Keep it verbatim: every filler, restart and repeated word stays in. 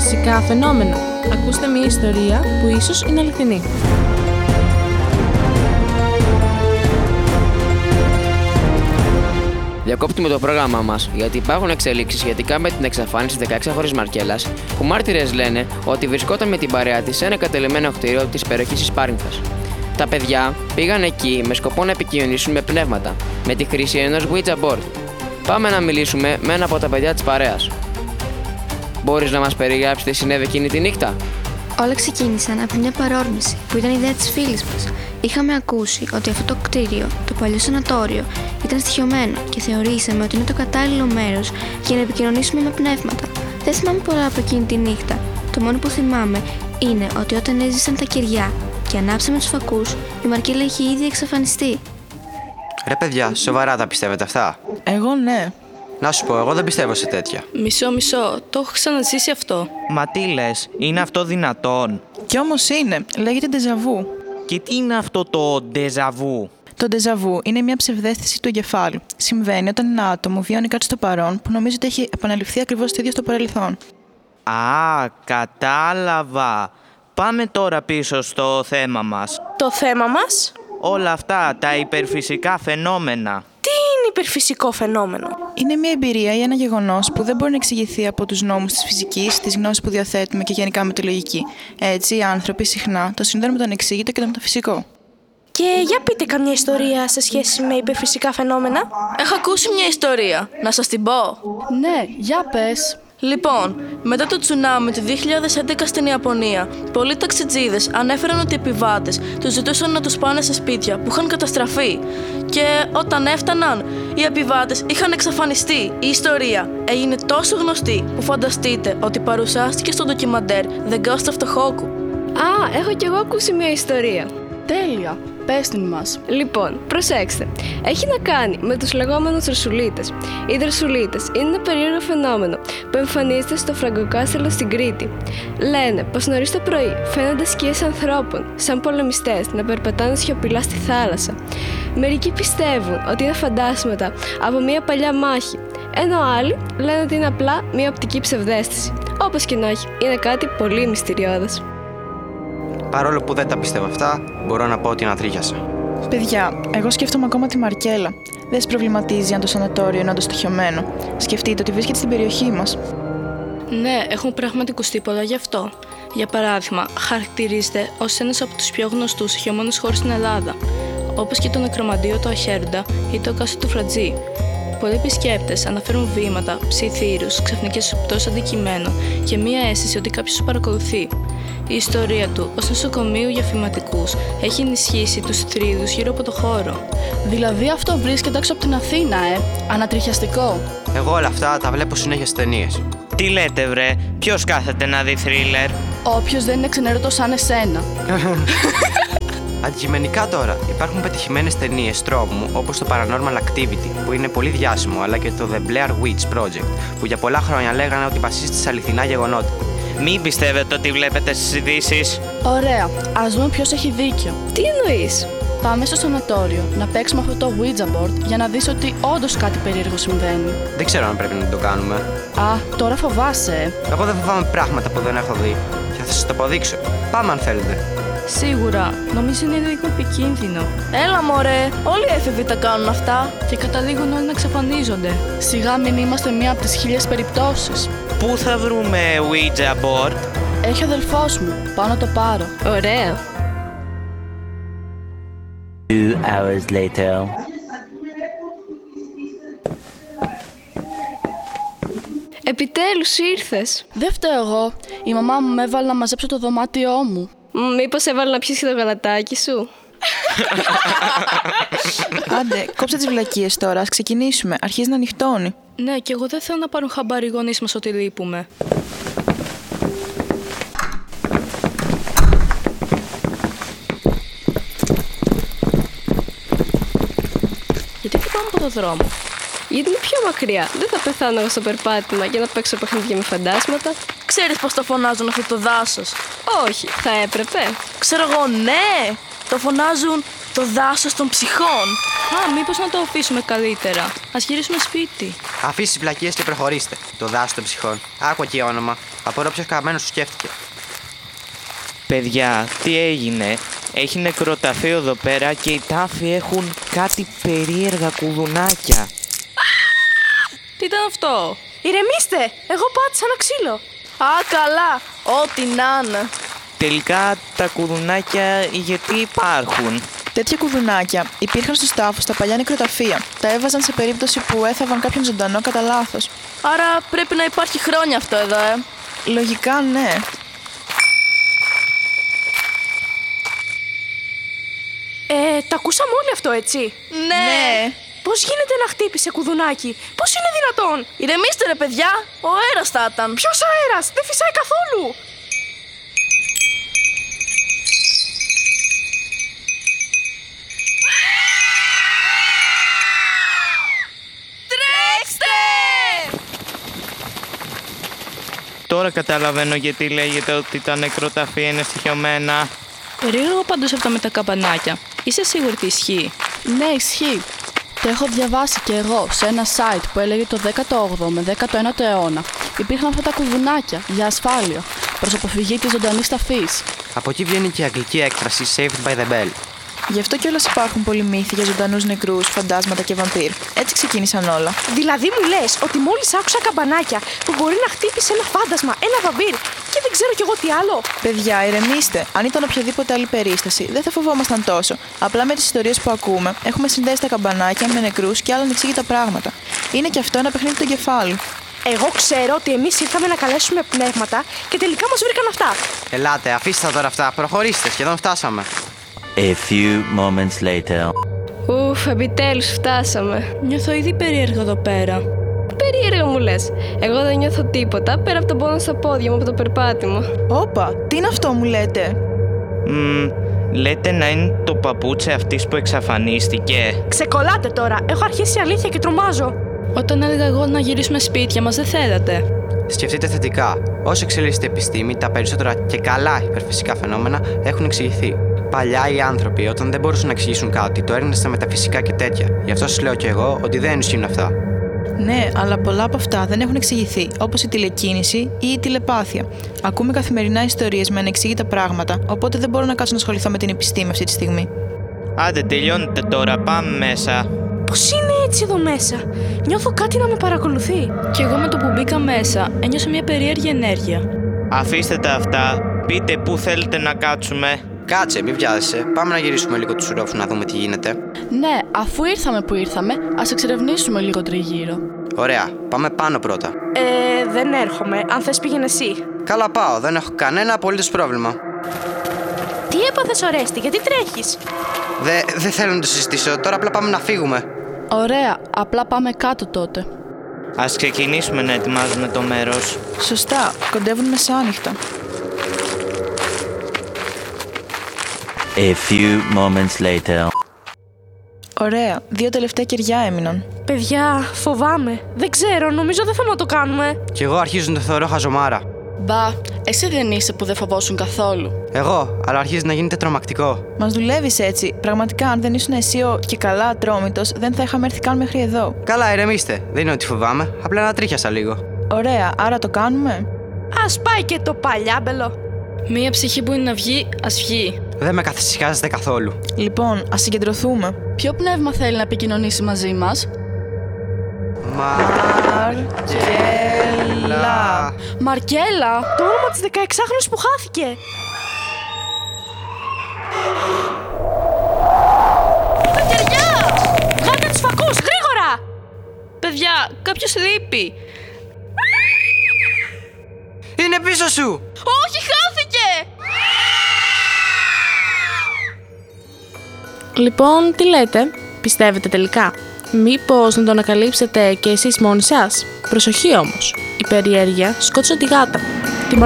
υπερφυσικά φαινόμενα. Ακούστε μια ιστορία που ίσως είναι αληθινή. Διακόπτουμε το πρόγραμμά μας γιατί υπάρχουν εξελίξεις σχετικά με την εξαφάνιση δεκαέξιχρονης Μαρκέλας, που μάρτυρες λένε ότι βρισκόταν με την παρέα της σε ένα εγκατελειμμένο κτίριο της περιοχής της Πάρνηθας. Τα παιδιά πήγαν εκεί με σκοπό να επικοινωνήσουν με πνεύματα, με τη χρήση ενός Ouija board. Πάμε να μιλήσουμε με ένα από τα παιδιά της παρέας. Μπορείς να μας περιγράψεις τι συνέβη εκείνη τη νύχτα? Όλα ξεκίνησαν από μια παρόρμηση που ήταν ιδέα της φίλης μας. Είχαμε ακούσει ότι αυτό το κτίριο, το παλιό σανατόριο, ήταν στοιχειωμένο και θεωρήσαμε ότι είναι το κατάλληλο μέρος για να επικοινωνήσουμε με πνεύματα. Δεν θυμάμαι πολλά από εκείνη τη νύχτα. Το μόνο που θυμάμαι είναι ότι όταν έζησαν τα κεριά και ανάψαμε τους φακούς, η Μαρκέλα είχε ήδη εξαφανιστεί. Ρε παιδιά, σοβαρά τα πιστεύετε αυτά? Εγώ ναι. Να σου πω, εγώ δεν πιστεύω σε τέτοια. Μισό, μισό. Το έχω ξαναζήσει αυτό. Μα τι λες, είναι αυτό δυνατόν? Κι όμως είναι, λέγεται ντεζαβού. Και τι είναι αυτό το ντεζαβού? Το ντεζαβού είναι μια ψευδαίσθηση του εγκεφάλου. Συμβαίνει όταν ένα άτομο βιώνει κάτι στο παρόν που νομίζει ότι έχει επαναληφθεί ακριβώς το ίδιο στο παρελθόν. Α, κατάλαβα. Πάμε τώρα πίσω στο θέμα μας. Το θέμα μας? Όλα αυτά, τα υπερφυσικά φαινόμενα. Τι είναι υπερφυσικό φαινόμενο? Είναι μια εμπειρία ή ένα γεγονός που δεν μπορεί να εξηγηθεί από τους νόμους της φυσικής, τις γνώσεις που διαθέτουμε και γενικά με τη λογική. Έτσι, οι άνθρωποι συχνά το συνδέουν με το ανεξήγητο και το μεταφυσικό. Και για πείτε καμιά ιστορία σε σχέση με υπερφυσικά φαινόμενα. Έχω ακούσει μια ιστορία. Να σας την πω? Ναι, για πες. Λοιπόν, μετά το τσουνάμι του δύο χιλιάδες έντεκα στην Ιαπωνία, πολλοί ταξιτζίδες ανέφεραν ότι οι επιβάτες τους ζητούσαν να τους πάνε σε σπίτια που είχαν καταστραφεί. Και όταν έφταναν, οι επιβάτες είχαν εξαφανιστεί. Η ιστορία έγινε τόσο γνωστή που φανταστείτε ότι παρουσιάστηκε στο ντοκιμαντέρ The Ghost of Tohoku. Α, έχω κι εγώ ακούσει μια ιστορία. Τέλεια. Πες την μας. Λοιπόν, προσέξτε. Έχει να κάνει με τους λεγόμενους δροσουλίτες. Οι δροσουλίτες είναι ένα περίεργο φαινόμενο που εμφανίζεται στο Φραγκοκάστελο στην Κρήτη. Λένε πως νωρίς το πρωί φαίνονται σκιές ανθρώπων, σαν πολεμιστές, να περπατάνε σιωπηλά στη θάλασσα. Μερικοί πιστεύουν ότι είναι φαντάσματα από μια παλιά μάχη, ενώ άλλοι λένε ότι είναι απλά μια οπτική ψευδαίσθηση. Όπως και να έχει, είναι κάτι πολύ μυστηριώδες. Παρόλο που δεν τα πιστεύω αυτά, μπορώ να πω ότι ανατρίχιασα. Παιδιά, εγώ σκέφτομαι ακόμα τη Μαρκέλα. Δεν σε προβληματίζει αν το σανατόριο είναι όντως στοιχειωμένο? Σκεφτείτε ότι βρίσκεται στην περιοχή μας. Ναι, έχουν πράγματι ακουστεί πολλά γι' αυτό. Για παράδειγμα, χαρακτηρίζεται ως ένας από τους πιο γνωστούς στοιχειωμένους χώρους στην Ελλάδα, όπως και το νεκρομαντίο του Αχέροντα ή το Κάστρο του Φρατζή. Πολλοί επισκέπτες αναφέρουν βήματα, ψιθύρους, ξαφνικές επιπτώσεις αντικειμένων και μία αίσθηση ότι κάποιος τους παρακολουθεί. Η ιστορία του ως νοσοκομείου για φυματικούς έχει ενισχύσει τους θρύλους γύρω από το χώρο. Δηλαδή αυτό βρίσκεται έξω από την Αθήνα, ε. Ανατριχιαστικό. Εγώ όλα αυτά τα βλέπω συνέχεια στις ταινίες. Τι λέτε βρε, ποιος κάθεται να δει θρίλερ? Όποιος δεν είναι ξενέρωτος σαν εσένα. Αντικειμενικά τώρα, υπάρχουν πετυχημένες ταινίες τρόμου όπως το Paranormal Activity, που είναι πολύ διάσημο, αλλά και το The Blair Witch Project, που για πολλά χρόνια λέγανε ότι βασίζεται σε αληθινά γεγονότα. Μην πιστεύετε ότι βλέπετε στις ειδήσεις. Ωραία, ας δούμε ποιος έχει δίκιο. Τι εννοείς? Πάμε στο σανατόριο να παίξουμε αυτό το Ouija board για να δεις ότι όντως κάτι περίεργο συμβαίνει. Δεν ξέρω αν πρέπει να το κάνουμε. Α, τώρα φοβάσαι, ε. Εγώ δεν φοβάμαι πράγματα που δεν έχω δει και θα σας το αποδείξω. Πάμε αν θέλετε. Σίγουρα, νομίζω είναι λίγο επικίνδυνο. Έλα μωρέ, όλοι οι έφηβοι τα κάνουν αυτά. Και καταλήγουν όλοι να εξαφανίζονται. Σιγά μην είμαστε μία από τις χίλιες περιπτώσεις. Πού θα βρούμε Ouija board? Έχει ο αδελφός μου, πάω να το πάρω. Ωραία. Two hours later. Επιτέλους ήρθες. Δεν φταίω εγώ. Η μαμά μου με έβαλε να μαζέψω το δωμάτιό μου. Μήπως έβαλε να πιεις και το γαλατάκι σου? Άντε, κόψε τις βλακίες τώρα, ας ξεκινήσουμε. Αρχίζει να νυχτώνει. Ναι, και εγώ δεν θέλω να πάρουν χαμπάρι οι γονείς μας ότι λείπουμε. Γιατί δεν πάμε από το δρόμο? Γιατί είναι πιο μακριά. Δεν θα πεθάνω εγώ στο περπάτημα για να παίξω παιχνίδια με φαντάσματα. Ξέρεις πως το φωνάζουν αυτό το δάσος? Όχι, θα έπρεπε. Ξέρω εγώ, ναι! Το φωνάζουν το δάσος των ψυχών. Α, μήπως να το αφήσουμε καλύτερα. Ας γυρίσουμε σπίτι. Αφήσεις τις βλακίες και προχωρήστε. Το δάσος των ψυχών. Άκου εκεί όνομα. Απορώ ποιος καμένος σου σκέφτηκε. Παιδιά, τι έγινε? Έχει νεκροταφείο εδώ πέρα και οι τάφοι έχουν κάτι περίεργα κουδουνάκια. Τι ήταν αυτό? Ηρεμήστε! Εγώ πάτησα ένα ξύλο. Α, καλά. Ό,τι να είναι. Τελικά τα κουδουνάκια γιατί υπάρχουν? Τέτοια κουδουνάκια υπήρχαν στους τάφους στα παλιά νεκροταφεία. Τα έβαζαν σε περίπτωση που έθαβαν κάποιον ζωντανό κατά λάθος. Άρα πρέπει να υπάρχει χρόνια αυτό εδώ, ε. Λογικά ναι. Ε, τα ακούσαμε όλοι αυτό, έτσι? Ναι. Πώς γίνεται να χτύπησε κουδουνάκι? Πώς είναι δυνατόν? Ηρεμήστε ρε παιδιά, ο αέρας θα ήταν. Ποιος αέρας? Δεν φυσάει καθόλου. Τώρα καταλαβαίνω γιατί λέγεται ότι τα νεκροταφεία είναι στοιχειωμένα. Περίεργο πάντως αυτό με τα καμπανάκια. Είσαι σίγουρη ότι ισχύει? Ναι, ισχύει. Το έχω διαβάσει και εγώ σε ένα site που έλεγε το δέκατο όγδοο με δέκατο ένατο αιώνα. Υπήρχαν αυτά τα κουδουνάκια για ασφάλεια, προς αποφυγή της ζωντανής ταφής. Από εκεί βγαίνει και η αγγλική έκφραση Saved by the Bell. Γι' αυτό κιόλας υπάρχουν πολλοί μύθοι για ζωντανούς νεκρούς, φαντάσματα και βαμπύρ. Έτσι ξεκίνησαν όλα. Δηλαδή μου λες ότι μόλις άκουσα καμπανάκια που μπορεί να χτύπησε ένα φάντασμα, ένα βαμπύρ και δεν ξέρω κι εγώ τι άλλο. Παιδιά, ηρεμήστε. Αν ήταν οποιαδήποτε άλλη περίσταση, δεν θα φοβόμασταν τόσο. Απλά με τις ιστορίες που ακούμε, έχουμε συνδέσει τα καμπανάκια με νεκρούς και άλλα ανεξήγητα πράγματα. Είναι κι αυτό ένα παιχνίδι του εγκεφάλου. Εγώ ξέρω ότι εμείς ήρθαμε να καλέσουμε πνεύματα και τελικά μας βρήκαν αυτά. Ελάτε, αφήστε τα τώρα αυτά. Προχωρήστε, σχεδόν φτάσαμε. A few moments later. Ουφ, επιτέλους φτάσαμε. Νιώθω ήδη περίεργα εδώ πέρα. Περίεργα μου λες. Εγώ δεν νιώθω τίποτα πέρα από τον πόνο στα πόδια μου από το περπάτημα. Όπα, τι είναι αυτό μου λέτε? Μμμ, λέτε να είναι το παπούτσι αυτής που εξαφανίστηκε. Ξεκολλάτε τώρα. Έχω αρχίσει αλήθεια και τρομάζω. Όταν έλεγα εγώ να γυρίσουμε σπίτια μας, δεν θέλατε. Σκεφτείτε θετικά. Όσο εξελίσσεται η επιστήμη, τα περισσότερα και καλά υπερφυσικά φαινόμενα έχουν εξηγηθεί. Παλιά οι άνθρωποι, όταν δεν μπορούσαν να εξηγήσουν κάτι, το έριχναν στα μεταφυσικά και τέτοια. Γι' αυτό σας λέω κι εγώ ότι δεν ισχύουν αυτά. Ναι, αλλά πολλά από αυτά δεν έχουν εξηγηθεί, όπως η τηλεκίνηση ή η τηλεπάθεια. Ακούμε καθημερινά ιστορίες με ανεξήγητα πράγματα, οπότε δεν μπορώ να κάτσω να ασχοληθώ με την επιστήμη αυτή τη στιγμή. Άντε, τελειώνετε τώρα, πάμε μέσα. Πώς είναι έτσι εδώ μέσα? Νιώθω κάτι να με παρακολουθεί. Κι εγώ με το που μπήκα μέσα ένιωσα μια περίεργη ενέργεια. Αφήστε τα αυτά, πείτε πού θέλετε να κάτσουμε. Κάτσε, μην βιάζεσαι. Πάμε να γυρίσουμε λίγο τους ρόφους να δούμε τι γίνεται. Ναι, αφού ήρθαμε που ήρθαμε, ας εξερευνήσουμε λίγο τριγύρω. Ωραία, πάμε πάνω πρώτα. Ε, δεν έρχομαι. Αν θες πήγαινε εσύ. Καλά πάω, δεν έχω κανένα απολύτως πρόβλημα. Τι έπαθες, Ορέστη, γιατί τρέχεις? Δε, δεν θέλω να το συζητήσω, τώρα απλά πάμε να φύγουμε. Ωραία, απλά πάμε κάτω τότε. Ας ξεκινήσουμε να ετοιμάζουμε το μέρος. Σωστά, κοντεύουν μεσάνυχτα. A few moments later. Ωραία, δύο τελευταία κεριά έμειναν. Παιδιά, φοβάμαι. Δεν ξέρω, νομίζω δεν θα να το κάνουμε. Κι εγώ αρχίζω να το θεωρώ χαζομάρα. Μπα, εσύ δεν είσαι που δεν φοβόσουν καθόλου. Εγώ, αλλά αρχίζει να γίνεται τρομακτικό. Μας δουλεύεις έτσι. Πραγματικά, αν δεν ήσουν εσύ ο και καλά ατρόμητος, δεν θα είχαμε έρθει καν μέχρι εδώ. Καλά, ηρεμήστε. Δεν είναι ότι φοβάμαι, απλά να τρίχιασα λίγο. Ωραία, άρα το κάνουμε. Ας πάει και το παλιάμπελο. Μία ψυχή που είναι να βγει, ας βγει. Δεν με καθησυχάζετε καθόλου. Λοιπόν, ας συγκεντρωθούμε. Ποιο πνεύμα θέλει να επικοινωνήσει μαζί μας? Μαρκέλα. Μαρκέλα! Το όνομα της δεκαεξάχρονης που χάθηκε. Τα κεριά! Βγάλτε τους φακούς, γρήγορα! Παιδιά, κάποιος λείπει. Είναι πίσω σου! Όχι, χάθηκε! Λοιπόν, τι λέτε, πιστεύετε τελικά? Μήπως να το ανακαλύψετε και εσείς μόνοι σας? Προσοχή όμως, η περιέργεια σκότωσε τη γάτα.